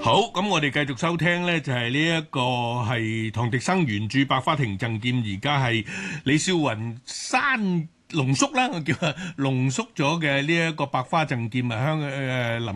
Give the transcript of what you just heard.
好，咁我哋繼續收聽呢，就係呢一個係唐滌生原著百花亭贈劍，而家係李少雲山濃縮啦，我叫濃縮咗嘅呢一個百花贈劍啊，林